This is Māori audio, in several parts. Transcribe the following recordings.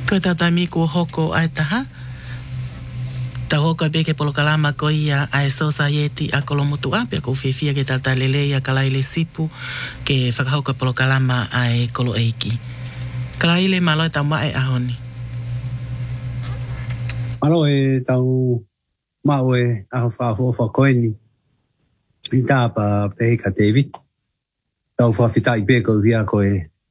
Ko tata mi ko hoko ai taha. Ta hoko beke polo kalama ko ia ai society a kolomotu apia ko fefia ke tata lele ia kalaile sipu ke whakahoko polo kalama ai kolo eiki. Kalaile malo e tau mae ahoni. Malo e tau mau e aho whaafo koeni. I tāpa pehe ka David. Tau whawhitai pēko hia ko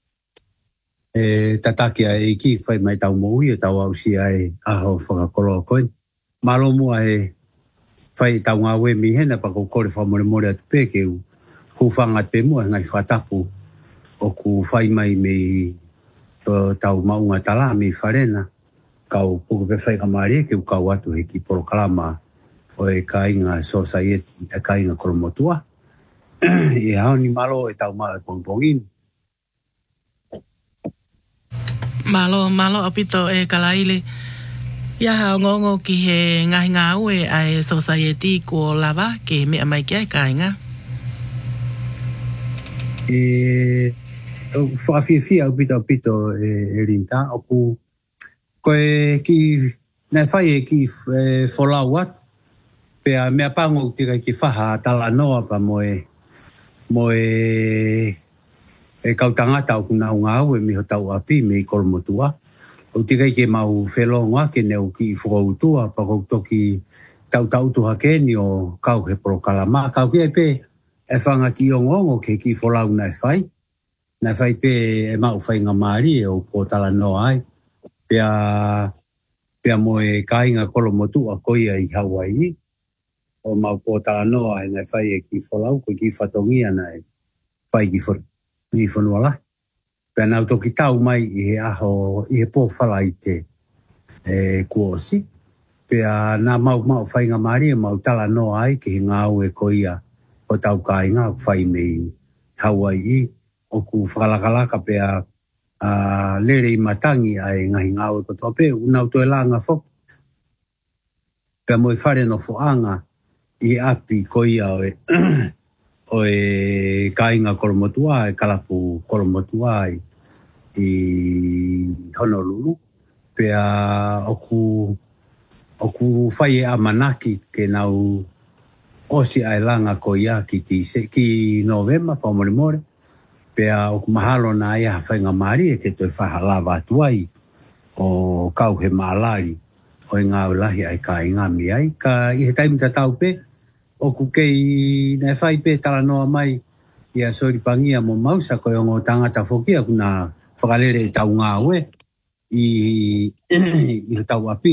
tataki a eiki whai mai tau moui e tau au si ai aho whakakolo koeni. Malo mua whai tau ngā we mi hena pa ko kore whamore more atu pēke u hufanga te mua ngai whatapu o ku whai mai me tau maunga tala me wharena kau puku pe whai kamari ke u kau atu heki poro kalama o e kainga society e kainga koromotua e hao ni malo e tau maa pongpongin. Malo apito e kalaile. Ia hao ngongo ki he ngahi ngā ue ai society ko lava ke mea mai kia e kainga. Whaafia apito e rinta oku koe ki nai whai e ki wholau atu pea mea pango tika ki whaha tala noa pa moe kau tangata o kuna unga au e miho tau api me i kolomotua. O tika ke mau whelonga ke neu ki whakautua pa koutoki tau tuha keni o kau he poro kalama. Kau ki pe e whanga ki ongongo ke ki wholau nai whai. Nai whai pe e mau whai ngā maari e o po tala noa ai. Pea moe kainga kolomotua koia i Hawaii. O mau po tala noa e nai whai e ki wholau ko ki whatongia nai whai ki whanuala. Pea nau toki tau mai i he aho, i he pō whala i te kuosi. Pea nā mau whai ngā maari e mau tala noa ai ki he ngā ue koia o tau kainga whai mei Hawaii. O ku whakalakalaka pea lere i matangi ai ngahi ngā ue kotoa pe unau to e langa whop. Pea moe whare no whoanga i api koia o e kainga kolomotua e kalapu kolomotua i Honolulu. Pea oku whai e amanaki ke nau osi ai langa koia ki November whamorimore. Pea oku mahalo na ia hawhainga maari e ke toi whahalawa atuai o kau he maalari o i ngā ulahi ai ka inga mi ai. Ka i he taimita tau pe, oku kei nai whai pe tala noa mai i a sori pangia mo mausa ko o tangata whokia kuna whakalere e tau ngā ue i tau api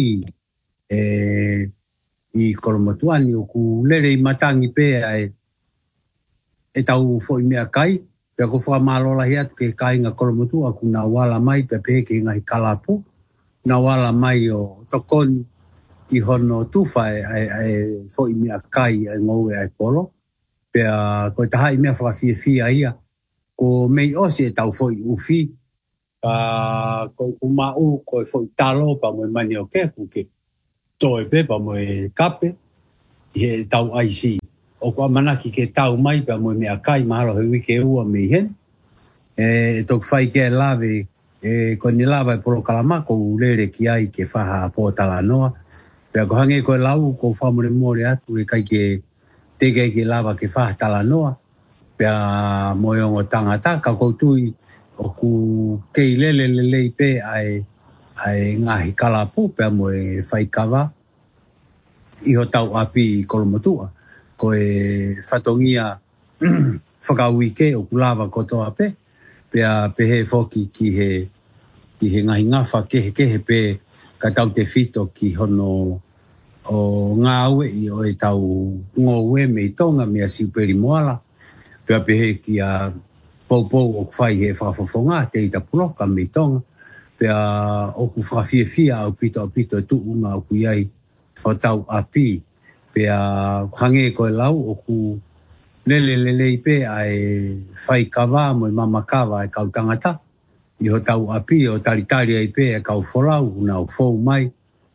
i kolomotuani oku lere i matangi pe e tau fo i mea kai. Pea ko whakamalola hi atu ke kainga kolomotua ku nā wala mai pe peke ngahi kalapu. Nā wala mai o tokoni ki hono tuwha e fo i mea kai e ngoue ai polo. Pea koe taha i mea whakawhiawhia ia. Ko mei osi e tau fo i uwhi. Koe kumau koe fo i talo pa moe mani o kepu ke toe pe pa moe kape. I he tau aisi. O kua manaki ke tau mai pa moe mea kai mahalo he wike ua me hen. Tok whai ke lawe, ko ni lawa e polo kalamako ulere ki ai ke whaha po tala noa. Pea ko hange koe lau ko whamore more atu e kai ke teke ke lawa ke whaha tala noa. Pea moe ongo tangata ka koutui o ku kei lele pe ai ngahi kalapu pea moe whai kawa. Iho tau api kolomotua. Ko e whatongia whakauike o kulawa kotoa pe. Pea pehe foki ki he ngahi ngawha kehe pe ka tau te whito ki hono o ngā ue i o e tau ngō ue me i tonga mea siuperi moala. Pea pehe ki a poupou o kwhai he whakafofonga te i ta puloka me i tonga. Pea o ku whakawhiawhia au pito e tu unga o ku iai o tau api. Pea hange koe lau o ku lele pe ai whai kawa mo i mama kawa e kau tangata. I ho tau api o taritari ai pe e kau wholau una o whou mai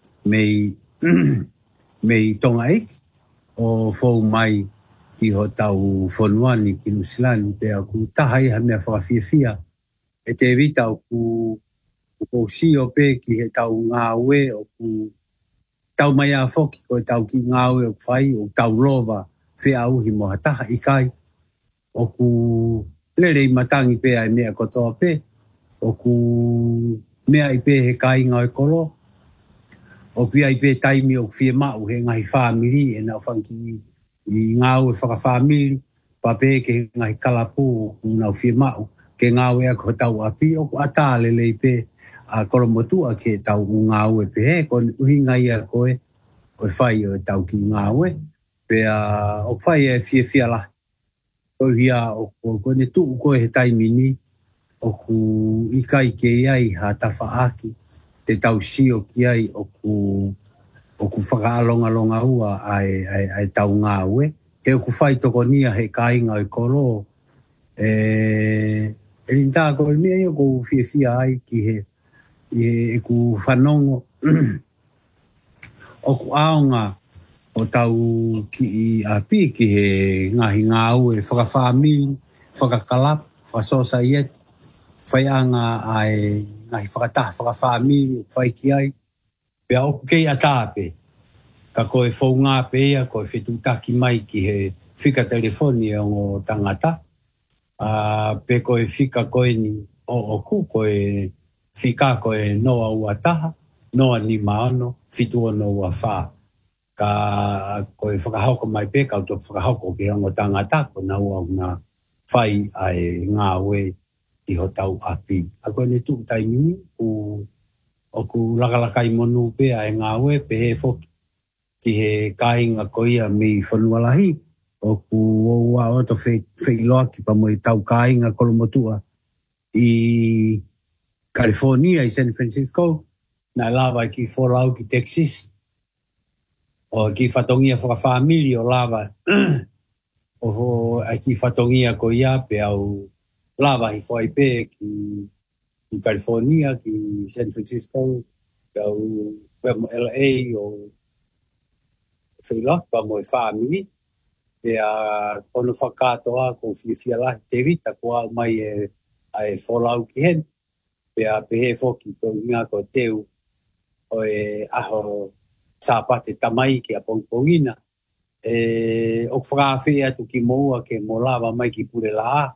mei tonga eki. O whou mai ki ho tau whonuani ki Nusilani. Pea ku taha iha mea whakawhiawhia e te evita o ku o sio pe ki he tau ngā ue o ku tau mai a foki ko tau ki ngā ue o whai o tau lova whea uhi mo hataha i kai o ku lere i matangi pe ai mea kotoa pe o ku mea i pe he kai ngā e kolo o pia i pe taimi o whia mau he ngahi whamiri e nau whanki i ngā ue whakawhamiri pa pe ke ngahi kalapu o nau whia mau ke ngā ue a ko tau api o ku atale lei pe a kolomotua ke tau ngā ue pe he ko uhi ngai a koe o whai o tau ki ngā ue pe o whai e whia la o hia o kone tuu koe he taimi ni o ku ikai ke iai ha tawha aki te tau sio ki ai o ku whakaalonga ua ai tau ngā ue he o ku whai toko nia he kāinga o koro e rinta koe mea i o ku whia ai ki he e ku whanongo o ku aonga o tau ki i api ki he ngahi ngā ue whakawhamiri, whakakalap, whakasosa iet, whaianga ai ngahi whakataha whakawhamiri, whai ki ai, pia oku kei atāpe, ka koe whau ngā pēia, koe whetutaki mai ki he whika telefoni o ngō tangata, pe koe whika koe ni o oku, koe whika koe noa ua taha, noa ni maano, whitua no ua whaa. Ka koe whakahoko mai pe, kau tō whakahoko ki hongo tangata, ko na ua una whai ai ngā ue i ho tau api. A koe ne tuu taimini, o ku lakalakai monu pe ai ngā ue, pe he whoki ki he kāinga koia mi whanualahi, o ku oua oto wheiloa ki pa moe tau kāinga kolomotua i California, i San Francisco, na lava ki Fallout ki Texas, o ki whatongia whakawhamiri o lava o ki whatongia ko ia pe au lava hi whai pe ki California, ki San Francisco, pe au LA o whailaka mo i whamiri pe a kono whakatoa ko whiwhia lahi te vita ko au mai ai Fallout ki hen pe a pehe whoki ko inga ko teu o aho sāpate tamai ki a pongpongina. O whakawhia tu ki moua ke mo lava mai ki pure la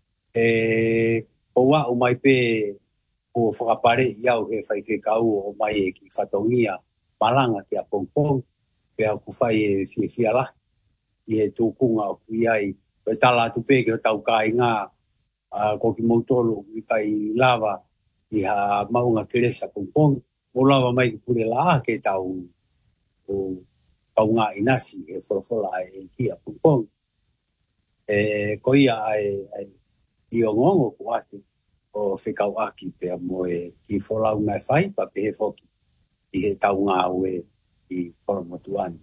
o wau mai pe o whakapare iau he whaiwhekau o mai ki whatongia malanga ki a pongpong pe au ku whai e whiwhia la i he tūkunga o kui ai. Pe tala tu pe ke o tau kai ngā ko ki mautolo i kai lava i ha maunga keresa pongpong o lava mai ki pure la ke tau o tau ngā inasi e wholofola e kia pupong. Ko ia i o ngongo ku atu o whekau aki pia moe ki wholau ngai whai pa pehe whoki i he tau ngā ue i Kolomotuani.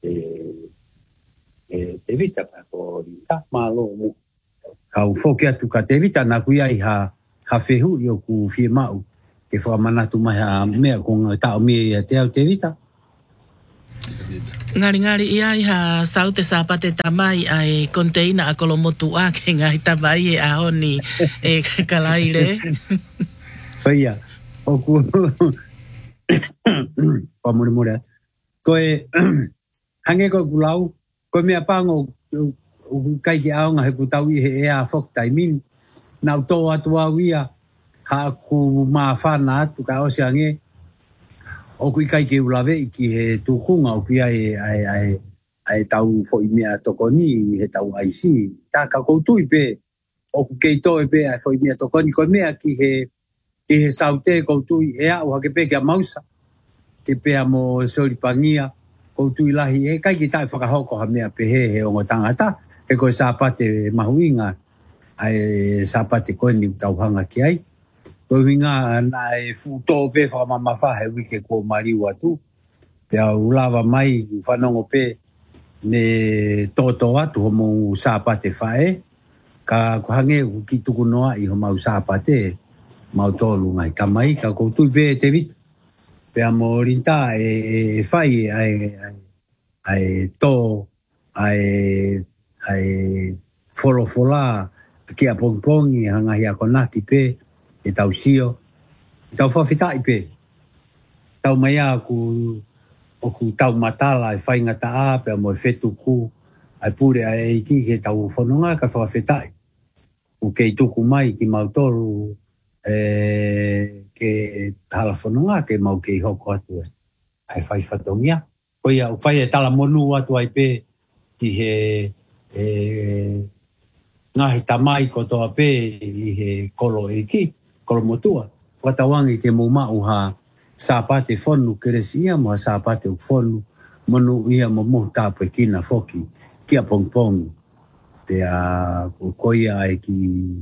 Te vita pa ko rinta malo mu. Kau whoki atu ka te vita na kuia i ha whehu i o ku whie mau ke whamanatu mai ha mea ko ngā tau mea i te au te vita. Ngari ia ha sau te sāpate tamai ai konteina a Kolomotua ke ngai tamai e ahoni e kalaire. Paia, o ku pamure. Koe hange ko kulau, koe mea pango kai ki aonga he kutau i he ea whok taimin. Nau tō atu au ia ha ku maa whana atu ka ose ange. O kui kai ke ulawe ki he tūkunga o pia ai tau foi mea tokoni he tau aisi. Tā ka koutu i pe, o ku kei tō i pe ai foi mea tokoni, koe mea ki he saute koutu i ea o hake pe kia mausa, ke pea mo soripangia, koutu i lahi, e kai ki tai whakahoko ha mea pe he ongo tangata, he koe sāpate mahuinga, ai sāpate koe ni tauhanga ki ai. Koe winga na e futo pe whakamamawha he wike ko mariu atu. Pea ulawa mai whanongo pe ne toto atu ho mou sāpate whae. Ka kuhange ki tuku noa i ho mau sāpate mau tolu ngai kamai. Ka koutu pe te vitu. Pea mo rinta e whai ai tō ai wholofola kia pongpongi hangahi a konaki pe e tau sio Tau whawhitai pe. Tau mai a o ku tau matala e whainga ta a pe mo e whetu ku ai pure ai ki ke tau whanonga ka whawhitai. O kei tuku mai ki mautoru ke hala whanonga ke mau kei hoko atu e. Ai whai whatongia. Koia o whai e tala monu atu ai pe ki he ngahi tamai ko toa pe i he kolo e ki, kolo motua. Whatawangi ke mumau ha sāpate whonu keresi ia mo sāpate o whonu manu ia mo mo tāpue kina whoki kia pongpong. Pea koia ai ki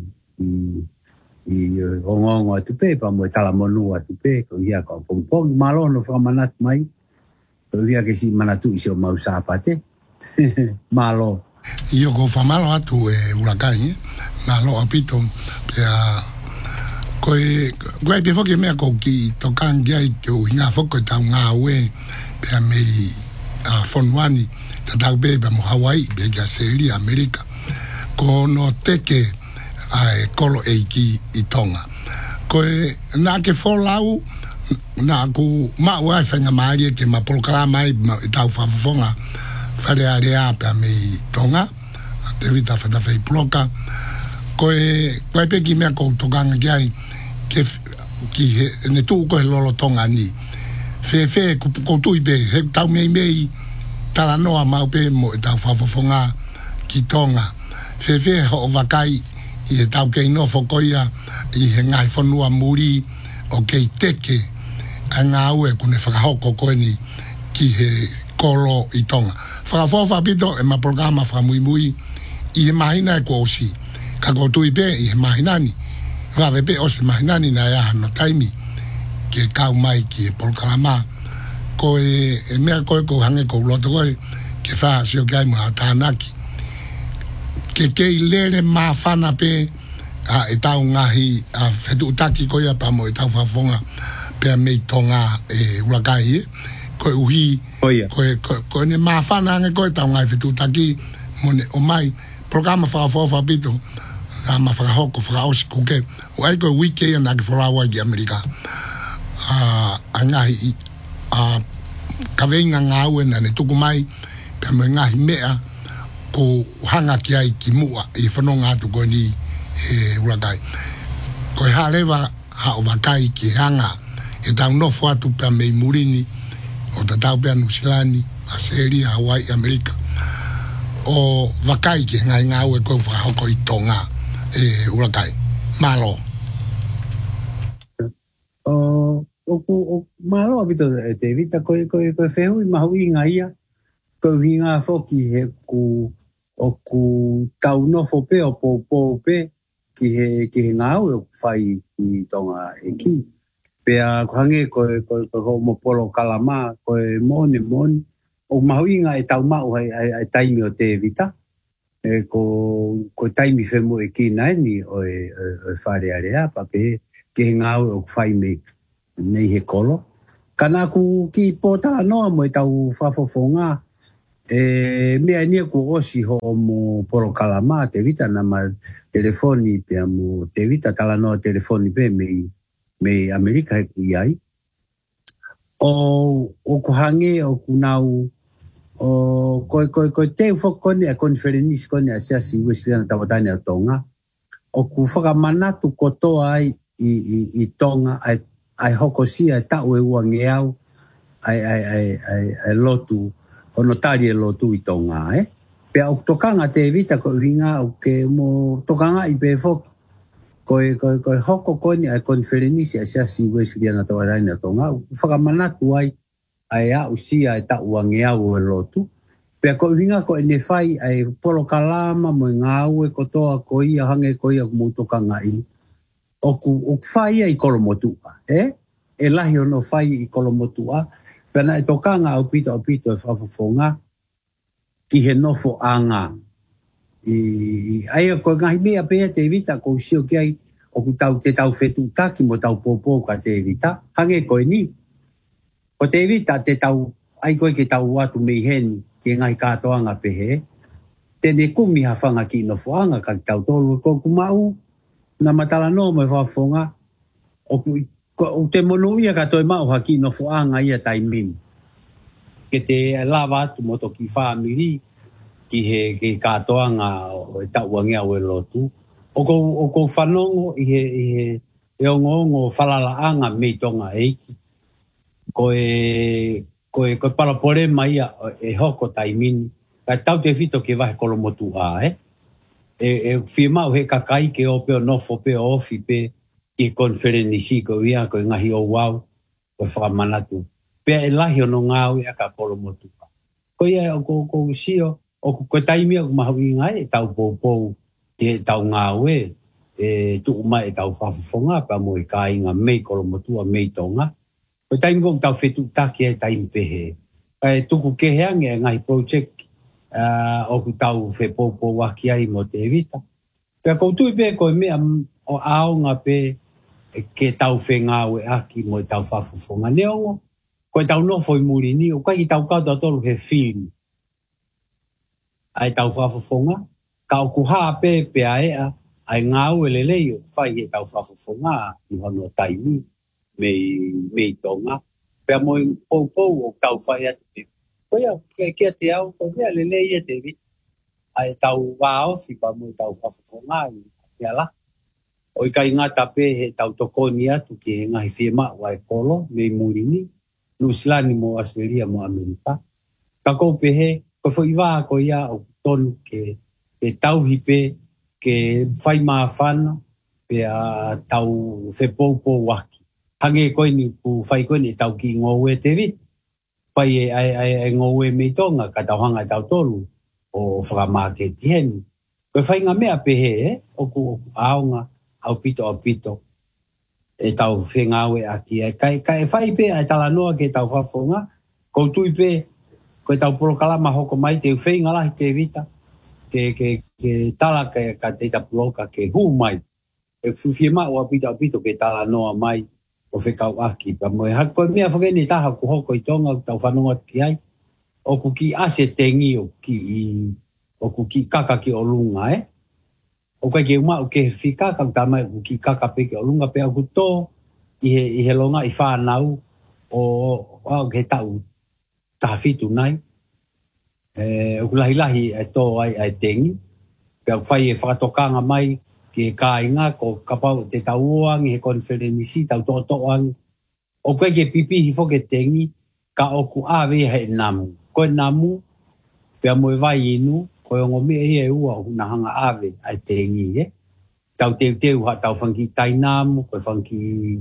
ongongo atu pe, pa mo tala monu atu pe, ko ia ka pongpong. Malono whakamanat mai, ko ia ke si manatu isi o mau sāpate. Malo. Io ko whamalo atu e urakai, malo apito, pea koe te whoke mea ko ki tokangi ai ke o hinga whoko tau ngā ue, pea mei whonuani, ta tau beba mo Hawaii, pea kia Seiri, Amerika, ko no teke ai kolo eiki i Tonga. Koe nā ke wholau, nā ku mau ai whainga maari ke ma polokala mai i tau whawhonga, whare area pea mei Tonga, te vita whatawhai ploka, koe peki mea kou tokanga ki ai, ki ne tuu koe lolo Tonga ni. Whe kou tui pe, he tau mei, tala noa mau pe mo i tau whawhonga ki Tonga. Whe ho wakai i he tau kei nofo koia, i he ngai whanua muri o kei teke, a ngā ue kune whakahoko koe ni ki he kolo i Tonga. Whakawhawha pito e ma programa whamuimui i he mahina e ko osi. Ka ko tui pe i he mahinani. Wawe pe o se mahinani na ea no taimi ke kau mai ki e polkalama. Ko e mea koe ko hange ko loto koe ke wha sio kai mua tānaki. Ke kei lere maa whana pe e tau ngahi a whetu utaki koe a pamo e tau whawhonga pe a mei Tonga e urakai e. Koe uhi, koe ne maa whana ange koe tau ngai whetu utaki mone o mai. Programa whakawhawha pito. Rama whakahoko, whakaosi kuke. O ai koe wiki e naki wholawa ki Amerika. A ngahi kaweinga ngā uena ne tuku mai. Pea mo ngahi mea ko hanga ki ai ki mua. I whanonga atu koe ni urakai. Koe halewa hao wakai ki hanga. E tau nofo atu pea mei murini. O ta tau pea Nusilani, Aseri, Hawaii, Amerika. O wakai ki ngai ngā ue koe whakahoko i Tonga. Urakai. Malo. Malo apito te vita koe whehui mahu i ngā ia. Koe hi ngā whoki he ku tau nofo pe o pou pe ki he ngā ue o whai ki Tonga e ki. Pea kuhange koe ho mo polo kalama, koe mone. O mahu i ngā e tau mau ai taimi o te vita. Ko taimi whemo e ki nai ni o whare area, pape ke ngā o whai me nei he kolo. Kana ku ki pōta noa mo e tau whawhawhonga, mea nia ku osi ho mo polo kalama te vita na ma telefoni pia mo te vita tala noa telefoni pe me Amerika he ku iai. O kuhange o kunau o koe te whakone a konferenisi kone a siasi Wesleyana Tawatani a Tonga. O ku whakamanatu kotoa ai i Tonga ai hokosi ai tau e ua ngeau ai lotu, o notari e lotu i Tonga, Pea o tokanga te vita ko vinga o ke mo tokanga i pe whoki. Koe hoko kone ai konferenisi a siasi Wesleyana Tawatani a Tonga. Whakamanatu ai a usia e ta uangea o lotu. Pea ko vinga ko ene whai ai polo kalama mo ngā ue kotoa ko ia hange ko ia kumutoka ngai. O whai ai kolomotua, E lahi ono whai i kolomotua. Pea na e tokanga au pito e whawhawhonga ki he nofo anga. Ai ko ngahi mea pea te vita ko usio ki ai o te tau whetu taki mo tau popo ka te vita. Hange koe ni. Ko te vita te tau, ai koe ke tau watu mei heni, ke ngai kātoanga pehe, tene kumi hawhanga ki no whaanga ka tau tolu, ko kumau, na matala no mai whawhonga, o Ko te monu ia ka toi mau haki no fuanga ia taimin. Ke te lava atu moto ki family ki he ke katoanga o e tauangia o e lotu. O ko whanongo i he ongo whalalaanga me tonga eiki. Ko e parapore mai e hoko taimini. Ka tau te fito ke vahe kolomotu a, E whimau he kakai ke o peo nofo peo ofi pe i konferenisi ko ia ko ngahi o wau ko whakamanatu. Pea e lahi ono ngāu ia ka kolomotu a. Ko ia ko usio o ko taimi o mahu i ngai e tau pou ke tau ngāu e tu umai e tau whafufonga pa mo i ka inga mei kolomotu a mei tonga. Ko taimi ko tau whetu taki e taimi pehe. E tuku keheange e ngahi project o ku tau whepopo waki ai mo te evita. Pea koutu i pe koe mea o aonga pe ke tau whengau e aki mo i tau whafufonga neongo. Koe tau nofo i muri ni, o kai i tau kauta tolu he film. Ai tau whafufonga, ka o kuhaa pe a ea, ai ngau e lelei o whai he tau whafufonga i hono taimi mei tonga. Pea mo i pou o tau whai atu pe. Koea, kia te au, ko mea lelei e te vit. Ai tau waofi pa mo i tau whafufonga i ala. O i kai ngata pe he tau tokoni atu ki he ngahi whiema wai kolo, mei muri ni. Nusilani mo Australia mo Amerika. Ka kou pe he, ko fo iwa ko ia o tonu ke tauhi pe ke whai maafana pe a tau whepoupo waki. Hange koe ni ku whai koe ni tau ki ngowe te vit. Whai e ngowe mei tonga ka tau hanga tau tolu o whakamake tiheni. Koe whai ngā mea pe he, o ku aonga au pito. E tau whengawe aki. Kai whai pe ai talanoa ke tau whafonga. Kou tui pe, koe tau porokalama hoko mai te whenga lahi te vita. Ke tala ka teita poroka ke hu mai. E whiwhima o apito ke talanoa mai o whekau aki. Pa moe hako mea whakeni taha ku hoko i tonga tau whanonga ki ai. O ku ki ase tengi o ku ki kaka ki o lunga O kai ke umau ke whika kau tamai ku ki kaka pe ke o lunga pe au kuto i he longa i whanau o ke tau tahafitu nai. O ku lahi e tō ai tengi. Pe au whai e whakatokanga mai ke kāinga ko kapau te tauoang he konferenisi tau tōtoang. O kai ke pipi hi whoke tengi ka o ku awe he namu. Koe namu pe a moe vai inu koe ongo mea e ua o huna hanga awe ai tengi Tau teu ha tau whanki tainamu, koe whanki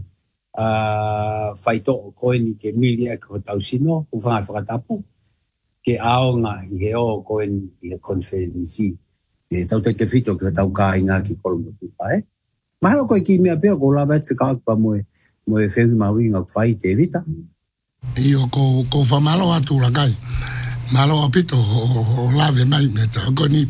whaito koe ni ke mili e ko tau sino, ku whangai whakatapu. Ke aonga i he o koe ni i he konferenisi. Ke tau te whito ke tau kāinga ki kolomotu pa Mahalo koe ki mea peo ko lawa et whika akpa moe whengi maui ngak whai te vita. Io ko whamalo atu rakai. Malo apito o lave mai me ta ko ni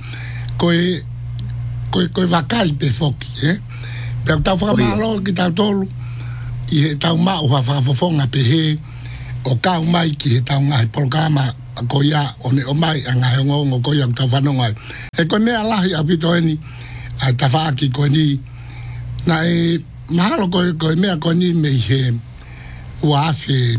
koe wakai pe foki pe tau whakamalo ki tau tolu i he tau mau whafofonga pe he o kau mai ki he tau ngai polkama ko ia o mai a ngai ngongo ko ia tau whanongai ko mea lahi apito eni ai ta whaaki ko ni na mahalo koe mea ko ni me he uafe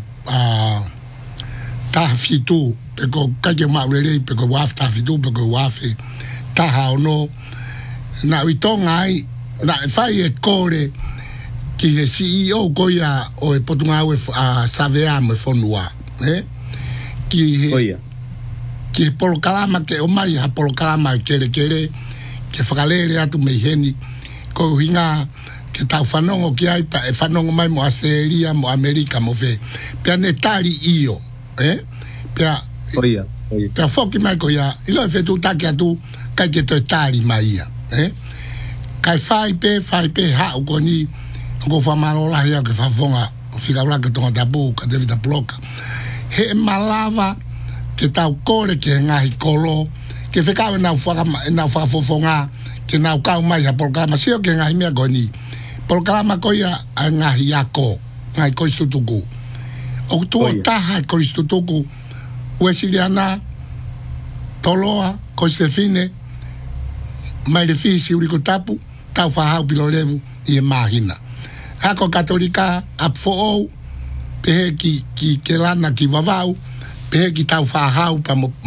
tahafitu peko kake maurere peko waf tahafitu peko wafe taha ono na witonga ai na fai e kore ki he CEO koia o e potunga ue savea me fonua ki he polokalama ke o mai ha polokalama kere ke whakalere atu mei heni ko hinga ke tau whanongo ki ai pa e whanongo mai mo Australia mo Amerika mo fe pia ne tari io pia pia foki mai ko ia ilo e fetu taki atu kai ke toi tari mai ia kai fai pe ha uko ni ko whamaro lahi a ke whafonga o whikaura ke tonga tapu ka te vita ploka he malava ke tau kore ke ngahi kolo ke whekau nau whakafofonga ke nau kau mai ha polkama sio ke ngahi mea ko ni polkama ko ia a ngahi ako ngai koristutuku o tua taha koristutuku Uesiliana Toloa Kostefine mai le fisi uri ko tapu tau whahau pilo levu i e mahina hako katolika apfo pehe ki kelana ki wavau pehe ki tau whahau pa mo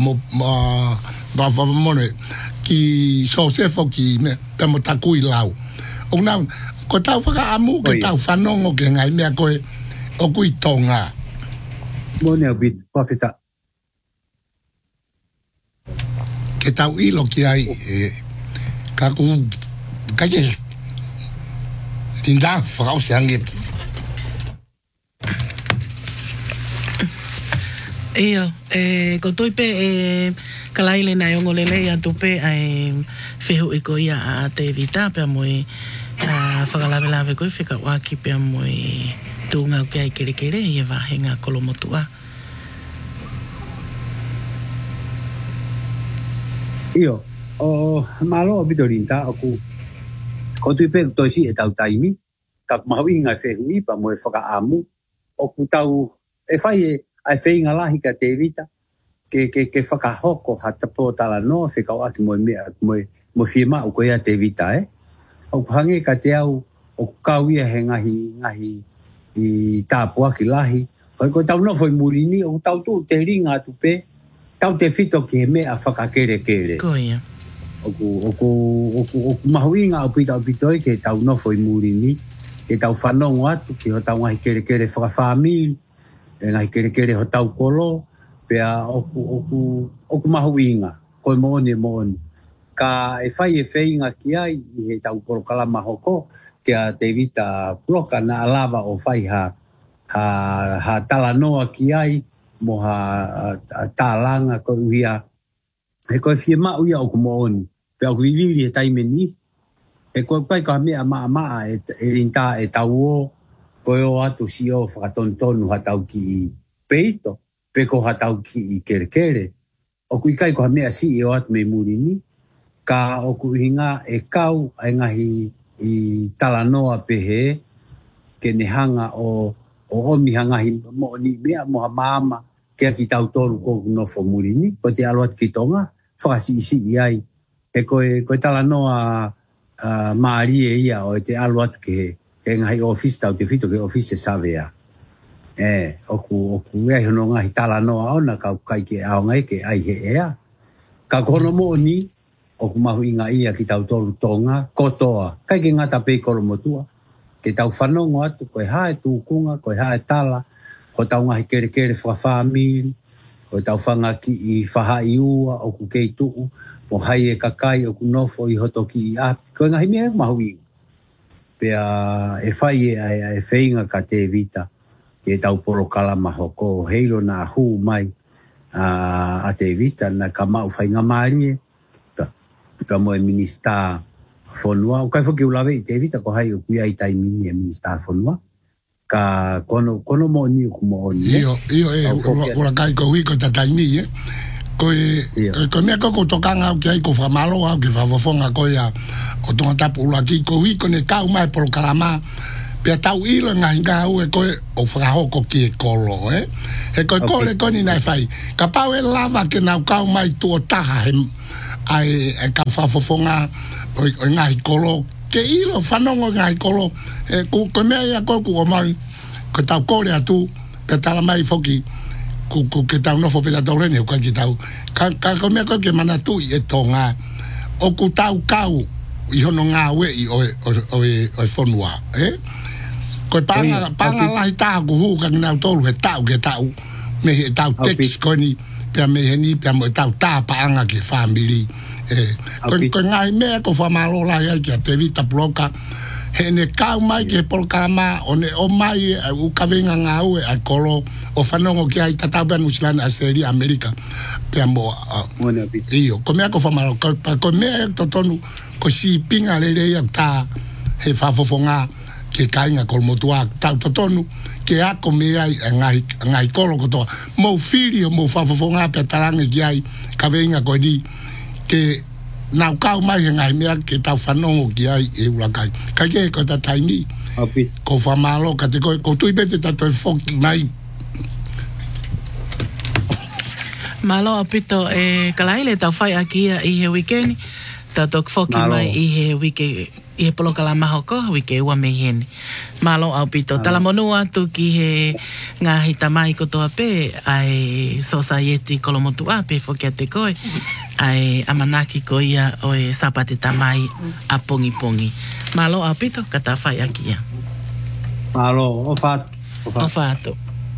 ki sosefo ki me pa mo takui lau o nau ko tau whakaamu ke tau whanongo ke ngai mea koe o kui tonga mone au bit pafita ke tau ilo ki ai kaku kake tinda whakao se ange Iyo, ko toi pe kalaile na yongo lele ya tupe ai fehu iko ia a te vita pe moe whakalawelawe koe whika waki pe moe tūngau ke ai kere kere i e wahenga kolomotua. Iyo, o malo o bitorinta aku ko toi pe toisi e tau taimi ka mahui ngai fehu i pa moe whakaamu o ku tau e whai ai whainga lahi ka te vita, ke whakahoko ha tapo tala noa, whikau aki mo whima o koea te vita Au hange ka te au, o kawia he ngahi i tāpua ki lahi. Ko tau no foi murini, o tau tu te ringa atu pe, tau te whito ki he mea whakakere kere. Koia. O mahuinga au pita pitoi ke tau no foi murini, ke tau whanongo atu, ki ho tau ngahi kere kere whakawhamil, ngahi kere kere ho tau kolo, pea oku mahuinga, koe mooni. Ka e whai e whainga ki ai, i he tau kolo kalama hoko, ke a te vita ploka na alawa o whai ha talanoa ki ai, mo ha tālanga ko uia, he koe whiema uia oku mooni, pea oku viviri he taimeni, he koe pai ka mea maa e rinta e tau o, koe o atu si o whakatontonu hatau ki i peito, peko hatau ki i kere. Oku ikai ko ha mea si o atu me murini, ka oku hinga e kau ai ngahi i talanoa pehe, ke ne hanga o omi hangahi mo ni mea moha maama, ke aki tau toru ko nofo murini, ko te aloat ki tonga, whakasi isi i ai, he koe talanoa maarie ia o te aloat ke ngahi office tau te whito ke office savea. Oku ea hono ngahi talanoa ona kau kai ke ao ngai ke ai he ea. Ka kono mo ni, oku mahu inga ia ki tau toru tonga, kotoa, kai ke ngata pei kolomotua, ke tau whanongo atu, koe hae tūkunga, koe hae tala, ko tau ngahi kere whawhamiri, koe tau whanga ki i whahai ua, oku kei tuu, mo hai e kakai, oku nofo i hoto ki i api, koe ngahi mea mahu inga. Pea e whai e whainga ka te vita, ke tau polo kalama hoko, heilo na hu mai a te vita, na ka mau whainga maari ka moe minista whonua. O kai whoki ulawe i te vita, ko hai o kuia i taimini e minista whonua. Ka kono mo ni o kumo o ni. Iyo ula kai ko hui ko ta taimi, Koe mea koko tokanga au ki ai ko whamalo au ki whawafonga koe a o tonga tapu ula ki ko hui ko ne tau mai polo kalama pia tau ilo ngahi ngā au e koe o whakahoko ki e kolo, He koe kole koni nai whai. Ka pau e lava ke nau kau mai tuo taha he ai ka whawafonga o ngahi kolo. Ke ilo whanongo ngahi kolo. Koe mea ia koe ku o mai. Koe tau kore atu pia tala mai whoki. Ke tau nofo peta tau rene, ka ki tau. Ka mea koe ke manatu i e tonga. O ku tau kau i hono ngā ue i o whonua, Koe panga lahi taha ku hu ka nginau tolu he tau ke tau. Me he tau text koe ni, pia me he ni, pia mo tau taha paanga ke whamiri. Koe ngai mea ko whamalo lahi ai kia te vita ploka. He ne kau mai ke polkama o ne o mai u kawenga ngā ue ai kolo o whanongo ki ai tatau pia Nusilana Australia Amerika pia mo iyo ko mea ko whamalo ko mea to tonu ko si pinga lele ia ta he whafofonga ke kainga kolomotua tau to tonu ke ako mea ngai kolo kotoa mo whiri o mo whafofonga pia tarange ki ai kawenga ko di ke nau kau mai he ngai mea ke tau whanongo ki ai e ulakai. Kai ke ko ta taimi. Ko whamalo ka te ko tui bete ta toi whoki mai. Malo apito kalaile tau whai aki ia i he weekend. Ta tok whoki mai i he I he polo kalama hoko, hui ke ua me hene. Malo au pito. Tala monu atu ki he ngahi tamai kotoa pe, ai Society Kolomotu Ape, fokia te koe, ai amanaki ko ia o e sapate tamai a pongi pongi. Malo au pito, katawhai aki ia. Malo, o fatu. O fatu.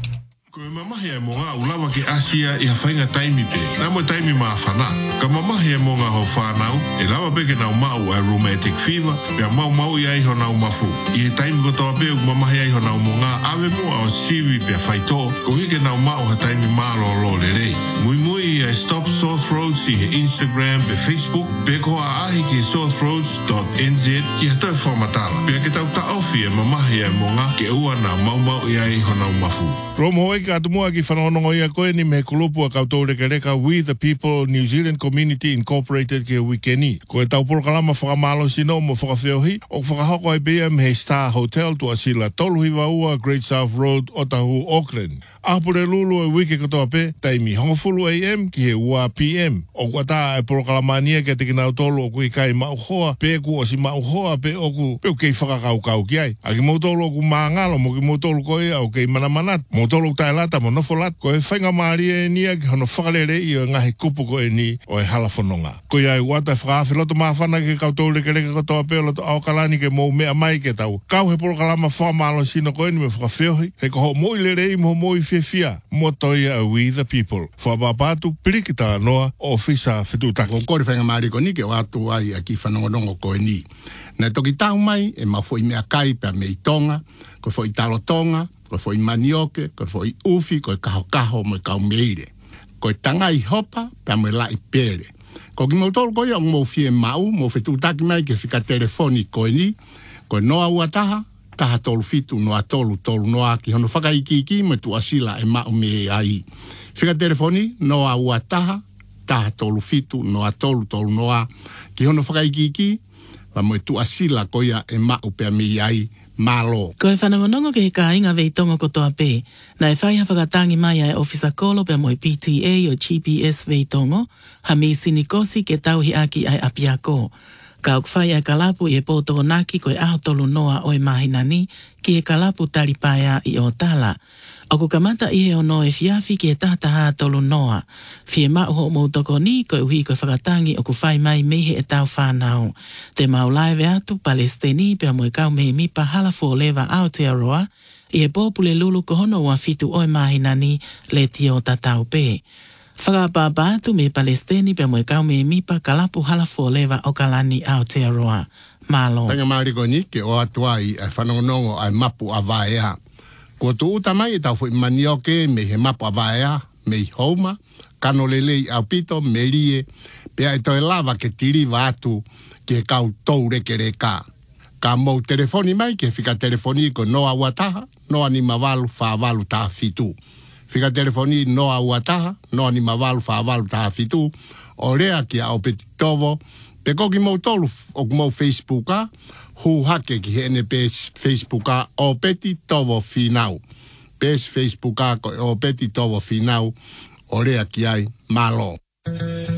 Ko mamahi e mo ngā ulawa ki Asia I hawhainga taimi pe. Nā mo taimi maa whana. Ka mamahi e mo ngā ho whanau, e lawa peke nau mau a rheumatic fever, pia mau I aiho nau mafu. I he taimi ko toa peu mamahi aiho nau mo ngā awe mua o siwi pia whaito, ko hike nau mau ha taimi maa lo le rei. Mui I Stop Sore Throats I he Instagram pe Facebook, pe ko a ahi ki sorethroats.nz ki hatau whamatala. Pia ke tau ta ofi e mamahi e mo ngā ke ua nā mau I aiho nau mafu. Romo hoi ka atumua ki whanonongo ia koe ni me kulupu a koutou reka We the People New Zealand Community Incorporated ke wikeni. Ko e tau polo kalama whakamalo sino mo whakawheohi o whakahoko ai bea me he Star Hotel tua sila toluhiwa ua Great South Road Otahu Auckland. Ahapure lulu e wike katoa pe taimi hongofulu AM ki he ua PM. O kuata e polo kalamania ke teki nau tolu o kui kai mauhoa pe ku o si mauhoa pe oku peu kei whakakau ki ai. A ki mautolu o ku maangalo mo ki mautolu koe au kei manamanat. Mautolu tai lata mo nofolat ko e whainga maari e nia ki hono whakarere I o ngahi kupu ko e ni o e halafononga. Ko ia I wata whakawhiloto mawhana ke koutou reka katoa pe o loto au kalani ke mou mea mai ke tau. Kau he polo kalama whamalo sino ko e ni me whakawheohi. He ko ho moi le rei mo moi fia mo toia a We the People. Whabapatu pirikita noa o fisa whetutaki. Ko kore whainga maari ko ni ke watu ai a ki whanongonongo ko e ni. Na toki tau mai e mawhoi mea kai pia mei tonga, ko fwoi talo tonga, ko fwoi manioke, ko fwoi ufi, ko kaho mo kau meire. Ko tanga I hopa pia mo lai pere. Ko ki mautolo ko ia mo fie mau, mo whetutaki mai ke whika telefoni ko e ni, ko noa uataha, taha tolu fitu noa tolu noa ki hono whakaiki me tu asila e mau me ai. Whika telefoni noa uataha, taha tolu fitu noa tolu noa ki hono whakaiki wa mo tu asila ko ia e mau pe me ai malo. Ko e whanongonongo ke he ka inga veitongo kotoa pe, na e whaiha whakatangi mai ai ofisa kolo pe mo i PTA o GPS veitongo, ha mi sinikosi ke tauhi aki ai apiako. Ka au kwhai ai kalapu I e pōtoko naki ko e aho tolu noa o e mahinani ki e kalapu talipaia I o tala. O ku kamata I he ono e fiafi ki e tahataha tolu noa. Fie mauho moutoko ni ko e uhi ko e whakatangi o ku whai mai mehe e tau whanau. Te maulaive atu Palestini pia mo e kau mehe mipa halafo lewa Aotearoa I e pōpule lulu ko hono ua fitu o e mahinani le tio tatau pe. Whakapapa atu me Palestini pia mo e kau mehe mipa kalapu halafo lewa o kalani Aotearoa. Malo. Tanga maari ko ni ke o atuai e whanongonongo ai mapu a vaea. Ko tu uta mai e tau fwoi manioke me he mapu a vaea, me I houma, kano lelei au pito, me rie, pia e toi lava ke tiriva atu ke kau tou reke reka. Ka mou telefoni mai ke whika telefoni ko noa uataha, noa ni mawalu whawalu taha fitu. Whika telefoni noa uataha, noa ni mawalu whawalu taha fitu, o rea ki au peti tovo, pe koki mou tolu o mou Facebooka, hu hake ki hene pes Facebooka o peti tovo finau. Pes Facebooka ko o peti tovo finau, o rea ki ai malo.